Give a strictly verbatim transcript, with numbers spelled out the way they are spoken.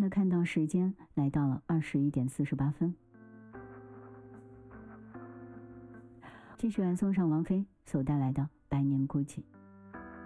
那看到时间来到了二十一点四十八分。继续来送上王菲所带来的《百年孤寂》。